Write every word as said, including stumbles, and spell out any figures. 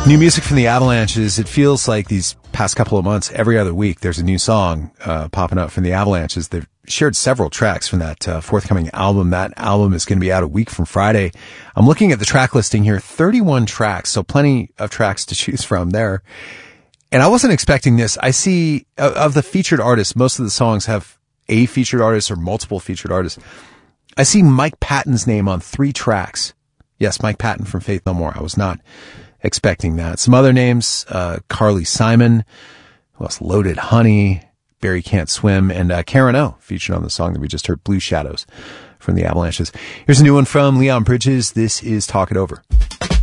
New music from the Avalanches. It feels like these past couple of months, every other week, there's a new song uh, popping up from the Avalanches. They've shared several tracks from that uh, forthcoming album. That album is going to be out a week from Friday. I'm looking at the track listing here, thirty-one tracks, so plenty of tracks to choose from there. And I wasn't expecting this. I see, uh, of the featured artists, most of the songs have a featured artist or multiple featured artists. I see Mike Patton's name on three tracks. Yes, Mike Patton from Faith No More. I was not expecting that. Some other names, uh, Carly Simon, who else? Loaded Honey, Barry Can't Swim, and uh, Karen O featured on the song that we just heard, Blue Shadows, from the Avalanches. Here's a new one from Leon Bridges. This is Talk It Over.